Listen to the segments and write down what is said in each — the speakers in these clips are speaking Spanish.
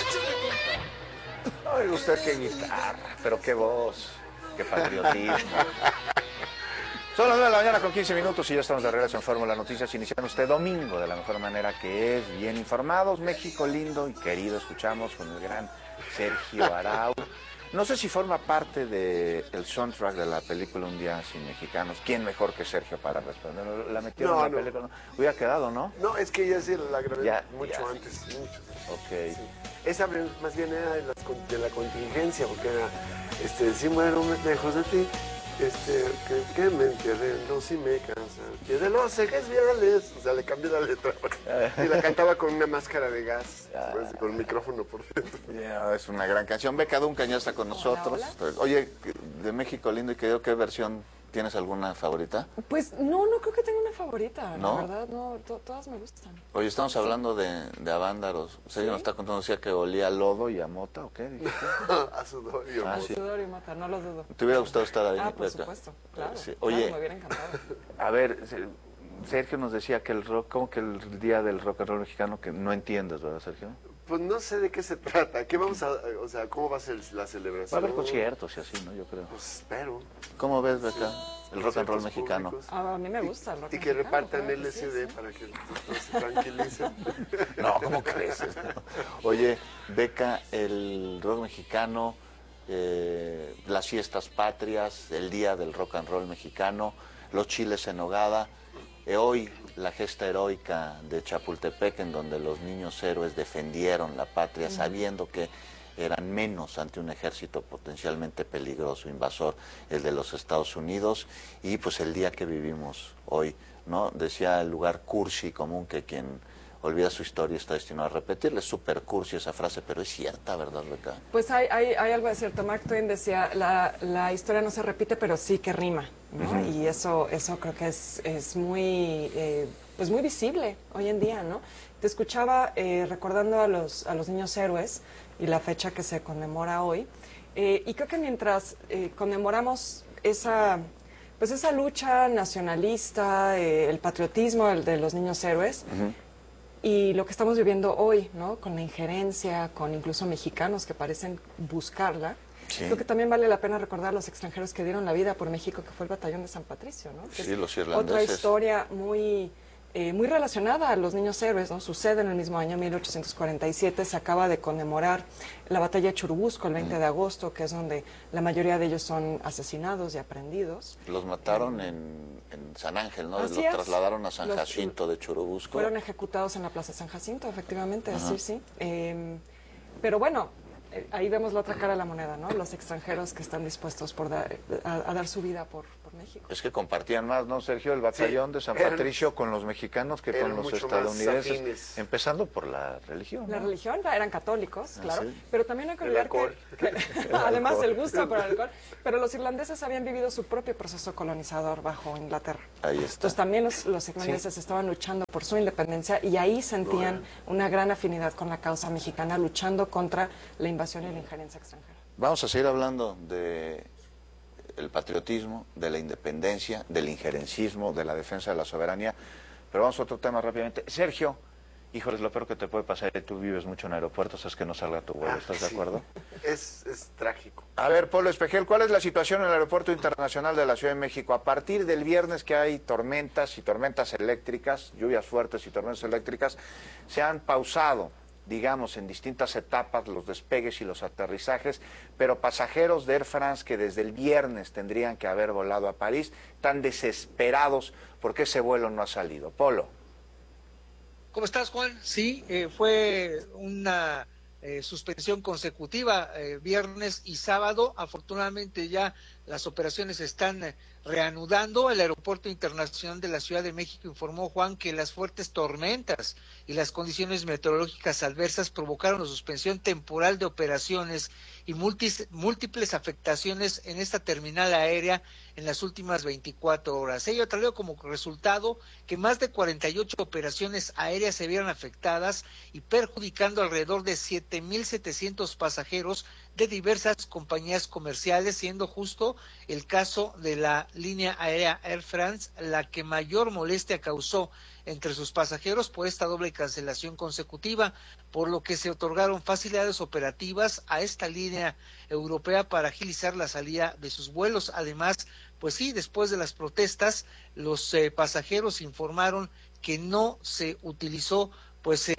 Ay, usted qué guitarra, pero qué voz, qué patriotismo. Son las 9 de la mañana con 15 minutos y ya estamos de regreso en Fórmula Noticias, iniciando este domingo de la mejor manera que es, bien informados. México lindo y querido, escuchamos con el gran Sergio Arau. No sé si forma parte del soundtrack de la película Un Día Sin Mexicanos. ¿Quién mejor que Sergio para responder? ¿La metieron en la película? Hubiera quedado, ¿no? No, es que ya sí la grabé mucho ya. antes. Ok. Sí. Esa más bien era de la contingencia, porque era, si muero lejos de ti, que me entienden, si me cansan, que de los ejes viales, o sea, le cambié la letra, y la cantaba con una máscara de gas, pues, con el micrófono por dentro. Es una gran canción. Beca Duncan ya está con nosotros. Hola. Oye, de México lindo y querido, ¿qué versión tienes alguna favorita? Pues no creo que tenga una favorita, ¿no? La verdad, no, todas me gustan. Oye, estamos hablando de Avándaros. Sergio nos está contando, decía que olía a lodo y a mota, ¿o qué? A sudor y a mota. Sí. Sudor y mota, no lo dudo. ¿Te hubiera gustado estar ahí? Por supuesto, claro. Sí. Oye, claro, me hubiera encantado. A ver, Sergio nos decía que el rock, como que el día del rock and roll mexicano, que no entiendes, ¿verdad, Sergio? Pues no sé de qué se trata. ¿Qué vamos a, o sea, cómo va a ser la celebración? Va a haber conciertos y así, ¿no? Yo creo. Pues espero. ¿Cómo ves, Beca? El rock and roll mexicano. A mí me gusta el rock and roll. Y que repartan LSD para que todos se tranquilicen. No, ¿cómo crees? Oye, Beca, el rock mexicano, las fiestas patrias, el día del rock and roll mexicano, los chiles en nogada. Hoy la gesta heroica de Chapultepec, en donde los niños héroes defendieron la patria sabiendo que eran menos ante un ejército potencialmente peligroso, invasor, el de los Estados Unidos, y pues el día que vivimos hoy, ¿no? Decía el lugar cursi común que quien olvida su historia está destinado a repetirle. Es súper cursi esa frase, pero es cierta, ¿verdad, Beca? Pues hay algo de cierto. Mark Twain decía, la historia no se repite, pero sí que rima, ¿no? Y eso creo que es muy, pues muy visible hoy en día, ¿no? Te escuchaba recordando a los niños héroes y la fecha que se conmemora hoy, y creo que mientras conmemoramos esa lucha nacionalista, el patriotismo de los niños héroes, y lo que estamos viviendo hoy, ¿no? Con la injerencia, con incluso mexicanos que parecen buscarla. Sí. Creo que también vale la pena recordar a los extranjeros que dieron la vida por México, que fue el Batallón de San Patricio, ¿no? Que sí, los irlandeses. Otra historia muy relacionada a los niños héroes, ¿no? Sucede en el mismo año, 1847, se acaba de conmemorar la batalla de Churubusco, el 20 de agosto, que es donde la mayoría de ellos son asesinados y aprehendidos. Los mataron en San Ángel, ¿no? Los trasladaron a San Jacinto de Churubusco. Fueron ejecutados en la Plaza San Jacinto, efectivamente, sí. Pero bueno, ahí vemos la otra cara de la moneda, ¿no? Los extranjeros que están dispuestos a dar su vida por México. Es que compartían más, ¿no, Sergio? El batallón de San Patricio con los mexicanos que con los estadounidenses, empezando por la religión, ¿no? La religión, eran católicos, claro, pero también hay que olvidar que además el gusto por el alcohol, pero los irlandeses habían vivido su propio proceso colonizador bajo Inglaterra. Ahí está. Entonces también los irlandeses estaban luchando por su independencia y ahí sentían una gran afinidad con la causa mexicana, luchando contra la invasión y la injerencia extranjera. Vamos a seguir hablando de el patriotismo, de la independencia, del injerencismo, de la defensa de la soberanía, pero vamos a otro tema rápidamente. Sergio, híjoles, lo peor que te puede pasar, tú vives mucho en aeropuertos, es que no salga tu vuelo, ¿estás de acuerdo? Es trágico. A ver, Polo Espejel, ¿cuál es la situación en el Aeropuerto Internacional de la Ciudad de México? A partir del viernes que hay tormentas y tormentas eléctricas, lluvias fuertes y tormentas eléctricas, se han pausado, digamos, en distintas etapas los despegues y los aterrizajes, pero pasajeros de Air France que desde el viernes tendrían que haber volado a París están desesperados porque ese vuelo no ha salido. Polo. ¿Cómo estás, Juan? Sí, fue una suspensión consecutiva, viernes y sábado. Afortunadamente ya las operaciones se están reanudando. El Aeropuerto Internacional de la Ciudad de México informó, Juan, que las fuertes tormentas y las condiciones meteorológicas adversas provocaron la suspensión temporal de operaciones y múltiples afectaciones en esta terminal aérea en las últimas 24 horas. Ello trajo como resultado que más de 48 operaciones aéreas se vieron afectadas y perjudicando alrededor de 7,700 pasajeros de diversas compañías comerciales, siendo justo el caso de la línea aérea Air France la que mayor molestia causó entre sus pasajeros por esta doble cancelación consecutiva, por lo que se otorgaron facilidades operativas a esta línea europea para agilizar la salida de sus vuelos. Además, pues sí, después de las protestas, los pasajeros informaron que no se utilizó pues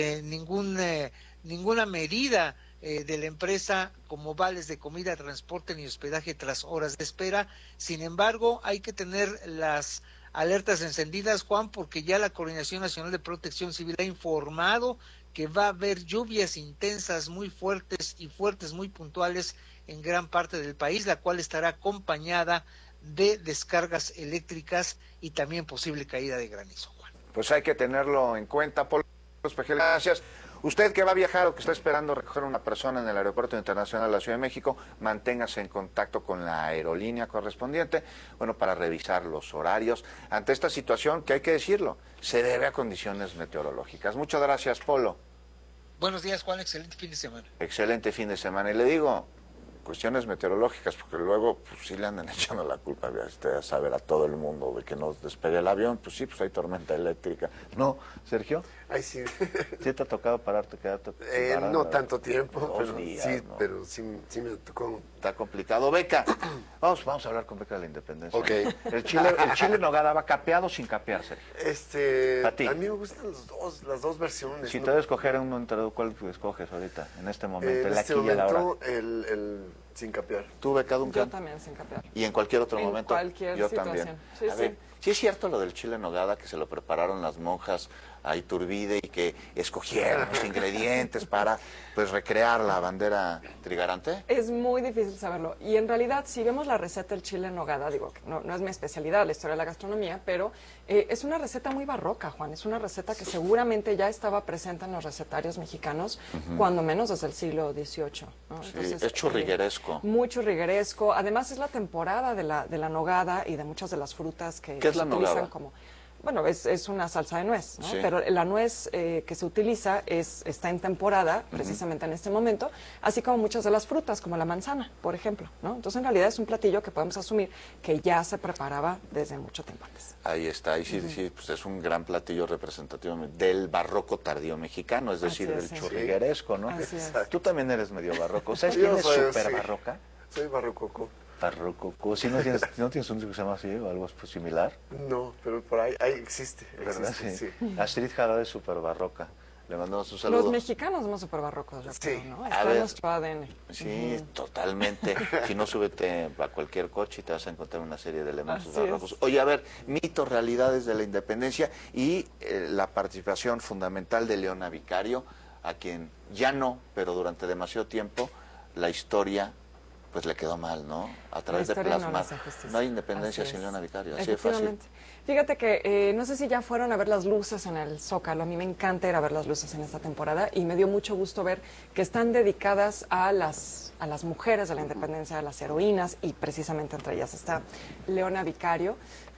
ninguna medida de la empresa como vales de comida, transporte ni hospedaje tras horas de espera. Sin embargo, hay que tener las alertas encendidas, Juan, porque ya la Coordinación Nacional de Protección Civil ha informado que va a haber lluvias intensas muy fuertes y fuertes muy puntuales en gran parte del país, la cual estará acompañada de descargas eléctricas y también posible caída de granizo, Juan. Pues hay que tenerlo en cuenta, Polo Espejel. Gracias. Usted que va a viajar o que está esperando recoger a una persona en el Aeropuerto Internacional de la Ciudad de México, manténgase en contacto con la aerolínea correspondiente, bueno, para revisar los horarios ante esta situación que hay que decirlo, se debe a condiciones meteorológicas. Muchas gracias, Polo. Buenos días, Juan, excelente fin de semana. Excelente fin de semana. Y le digo, cuestiones meteorológicas, porque luego pues sí le andan echando la culpa a saber a todo el mundo de que nos despegue el avión. Pues sí, pues hay tormenta eléctrica. ¿No, Sergio? Ay, sí. ¿Sí te ha tocado pararte, quedarte? No tanto tiempo, pero días, sí, ¿no? pero sí me tocó. Está complicado. Beca, vamos a hablar con Beca de la Independencia. Ok. El chile en nogada va capeado o sin capear, Sergio. ¿A ti? A mí me gustan las dos versiones. Si ¿no? te debes escoger uno entre ¿cuál escoges ahorita, en este momento, En este aquí y a la hora? momento, el sin capear. ¿Tú, Beca Duncan? Yo también, sin capear. ¿Y en cualquier otro En momento? cualquier Yo situación. también. Sí, A sí. ver, ¿sí es cierto lo del chile en nogada que se lo prepararon las monjas a Iturbide y que escogieron los ingredientes para pues recrear la bandera trigarante? Es muy difícil saberlo. Y en realidad, si vemos la receta del chile en nogada, digo, que no es mi especialidad, la historia de la gastronomía, pero es una receta muy barroca, Juan. Es una receta que seguramente ya estaba presente en los recetarios mexicanos, cuando menos desde el siglo XVIII, ¿no? Sí, Entonces, es churrigueresco. muy churrigueresco. Además, es la temporada de la nogada y de muchas de las frutas que ¿Qué es se la utilizan nogada? como... Bueno, es una salsa de nuez, ¿no? Sí. Pero la nuez que se utiliza está en temporada, precisamente en este momento, así como muchas de las frutas, como la manzana, por ejemplo, ¿no? Entonces, en realidad es un platillo que podemos asumir que ya se preparaba desde mucho tiempo antes. Ahí está, y sí, pues es un gran platillo representativo del barroco tardío mexicano, es decir, Así es, del sí. churrigueresco, ¿no? Así es. Tú también eres medio barroco. ¿Sabes Yo quién es soy, súper sí. barroca? Soy barrococo. Barrococo. ¿Sí no tienes un disco que se llama así o algo pues, similar? No, pero por ahí existe. ¿Verdad? Existe, Sí. Astrid Jarada es súper barroca. Le mandamos un saludo. Los mexicanos somos súper barrocos, yo Sí. creo, ¿no? A Está ver. en nuestro ADN. Sí, totalmente. Si no, súbete a cualquier coche y te vas a encontrar una serie de elementos Así barrocos. es. Oye, a ver, mitos, realidades de la independencia y la participación fundamental de Leona Vicario, a quien ya no, pero durante demasiado tiempo, la historia pues le quedó mal, ¿no? A través de historia no le plasmar. hace justicia. No hay independencia Así sin es. Leona Vicario, así de fácil. Efectivamente. Fíjate que no sé si ya fueron a ver las luces en el Zócalo. A mí me encanta ir a ver las luces en esta temporada y me dio mucho gusto ver que están dedicadas a las mujeres de la independencia, a las heroínas, y precisamente entre ellas está Leona Vicario.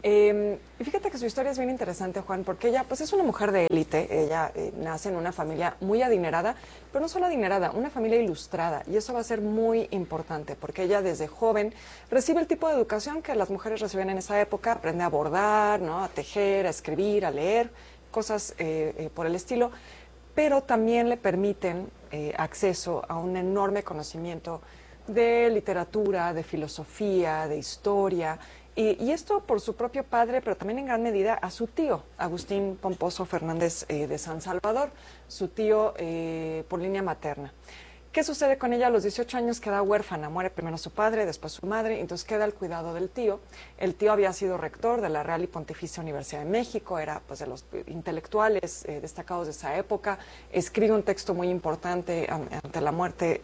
Y fíjate que su historia es bien interesante, Juan, porque ella pues es una mujer de élite. Ella nace en una familia muy adinerada, pero no solo adinerada, una familia ilustrada, y eso va a ser muy importante porque ella desde joven recibe el tipo de educación que las mujeres recibían en esa época. Aprende a bordar, ¿no? A tejer, a escribir, a leer, cosas por el estilo, pero también le permiten acceso a un enorme conocimiento de literatura, de filosofía, de historia. Y esto por su propio padre, pero también en gran medida a su tío, Agustín Pomposo Fernández de San Salvador, su tío por línea materna. ¿Qué sucede con ella? A los 18 años queda huérfana, muere primero su padre, después su madre, entonces queda al cuidado del tío. El tío había sido rector de la Real y Pontificia Universidad de México, era pues de los intelectuales destacados de esa época, escribe un texto muy importante ante la muerte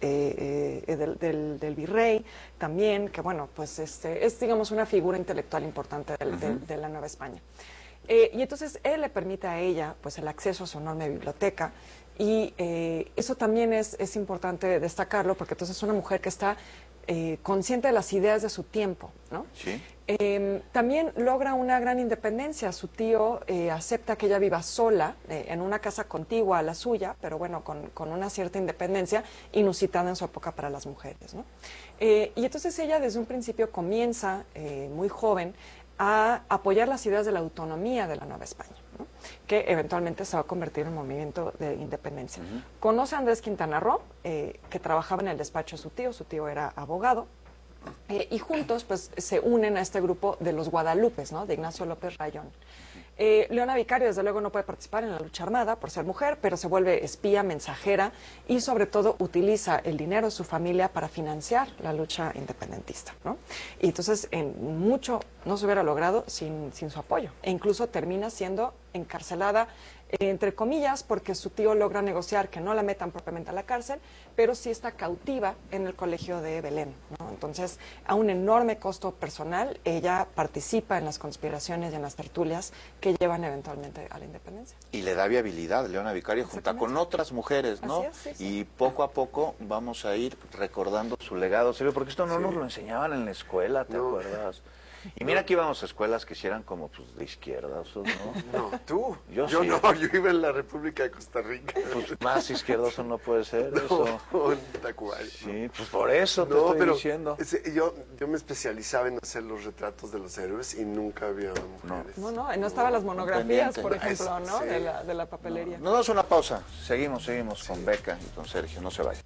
del virrey también, que bueno, pues es digamos una figura intelectual importante de la Nueva España. Y entonces él le permite a ella pues el acceso a su enorme biblioteca. Y eso también es importante destacarlo, porque entonces es una mujer que está consciente de las ideas de su tiempo, ¿no? Sí. También logra una gran independencia. Su tío acepta que ella viva sola en una casa contigua a la suya, pero bueno, con una cierta independencia inusitada en su época para las mujeres, ¿no? Y entonces ella desde un principio comienza, muy joven, a apoyar las ideas de la autonomía de la Nueva España, ¿no? Que eventualmente se va a convertir en un movimiento de independencia. Conoce a Andrés Quintana Roo, que trabajaba en el despacho de su tío era abogado, y juntos pues se unen a este grupo de los Guadalupes, ¿no? De Ignacio López Rayón. Leona Vicario, desde luego, no puede participar en la lucha armada por ser mujer, pero se vuelve espía, mensajera y, sobre todo, utiliza el dinero de su familia para financiar la lucha independentista, ¿no? Y entonces, en mucho no se hubiera logrado sin su apoyo. E incluso termina siendo encarcelada, entre comillas, porque su tío logra negociar que no la metan propiamente a la cárcel, pero sí está cautiva en el colegio de Belén, ¿no? Entonces, a un enorme costo personal, ella participa en las conspiraciones y en las tertulias que llevan eventualmente a la independencia. Y le da viabilidad, Leona Vicario, junto con otras mujeres, ¿no? Así es, sí, sí. Y poco a poco vamos a ir recordando su legado, Silvio, porque esto no nos lo enseñaban en la escuela, ¿te acuerdas? Y mira que íbamos a escuelas que eran como pues de izquierdas, ¿no? No, tú. Yo sí. No, yo iba en la República de Costa Rica. Pues más izquierdoso no puede ser eso. No, en Tacuay. Sí, pues por eso te estoy diciendo. Yo me especializaba en hacer los retratos de los héroes y nunca había mujeres. No estaban las monografías, pendiente. por ejemplo, ¿no? Sí. De la papelería. Nos damos una pausa. Seguimos con Beca y con Sergio. No se vayan.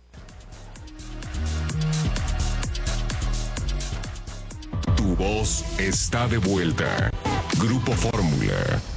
Tu voz está de vuelta. Grupo Fórmula.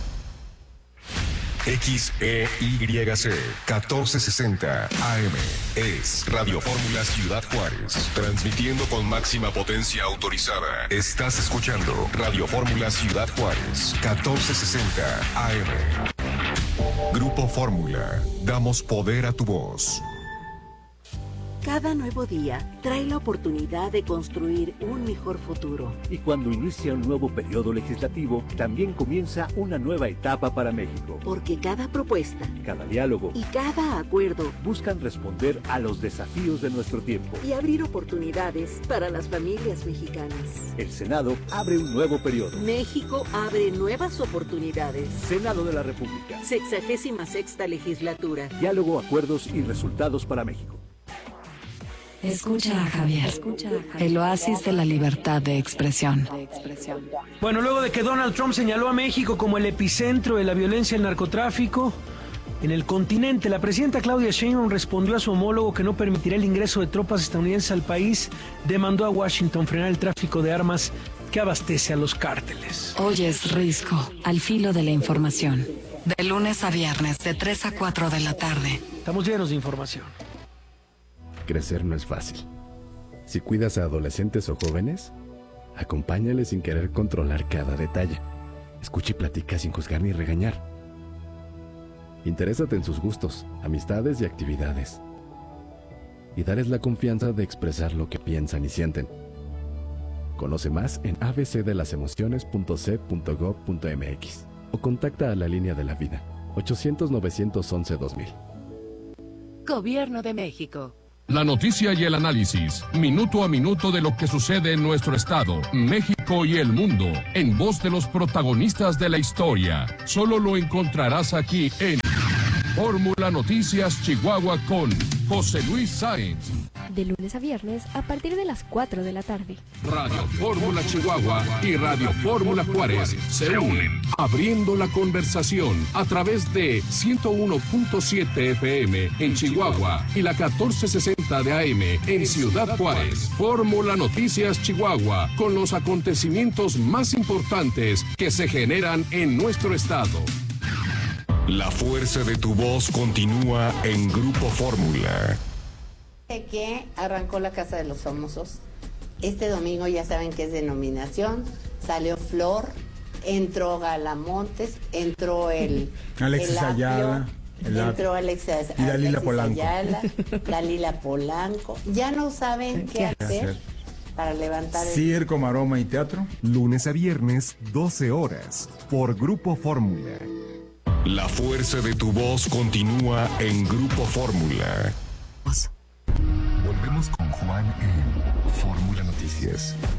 XEYC 1460 AM es Radio Fórmula Ciudad Juárez, transmitiendo con máxima potencia autorizada. Estás escuchando Radio Fórmula Ciudad Juárez 1460 AM. Grupo Fórmula, damos poder a tu voz. Cada nuevo día trae la oportunidad de construir un mejor futuro. Y cuando inicia un nuevo periodo legislativo, también comienza una nueva etapa para México. Porque cada propuesta, cada diálogo y cada acuerdo buscan responder a los desafíos de nuestro tiempo y abrir oportunidades para las familias mexicanas. El Senado abre un nuevo periodo. México abre nuevas oportunidades. Senado de la República. 66ª legislatura. Diálogo, acuerdos y resultados para México. Escucha a Javier, el oasis de la libertad de expresión. Bueno, luego de que Donald Trump señaló a México como el epicentro de la violencia y el narcotráfico en el continente, la presidenta Claudia Sheinbaum respondió a su homólogo que no permitirá el ingreso de tropas estadounidenses al país, demandó a Washington frenar el tráfico de armas que abastece a los cárteles. Oyes Risco, al filo de la información. De lunes a viernes, de 3 a 4 de la tarde. Estamos llenos de información. Crecer no es fácil. Si cuidas a adolescentes o jóvenes, acompáñales sin querer controlar cada detalle. Escucha y platica sin juzgar ni regañar. Interésate en sus gustos, amistades y actividades. Y darles la confianza de expresar lo que piensan y sienten. Conoce más en abcdelasemociones.c.gov.mx o contacta a la Línea de la Vida, 800-911-2000. Gobierno de México. La noticia y el análisis, minuto a minuto de lo que sucede en nuestro estado, México y el mundo, en voz de los protagonistas de la historia. Solo lo encontrarás aquí en Fórmula Noticias Chihuahua con José Luis Sáenz. De lunes a viernes a partir de las 4 de la tarde. Radio Fórmula Chihuahua y Radio Fórmula Juárez se unen, abriendo la conversación a través de 101.7 FM en Chihuahua y la 1460 de AM en Ciudad Juárez. Fórmula Noticias Chihuahua, con los acontecimientos más importantes que se generan en nuestro estado. La fuerza de tu voz continúa en Grupo Fórmula. Que arrancó la Casa de los Famosos. Este domingo ya saben que es de nominación. Salió Flor, entró Galamontes, entró Alexis Ayala. Entró Alexis y Dalila Polanco. Dalila Polanco. Ya no saben qué hacer para levantar Circo, maroma y teatro. Lunes a viernes, 12 horas, por Grupo Fórmula. La fuerza de tu voz continúa en Grupo Fórmula. Volvemos con Juan en Fórmula Noticias.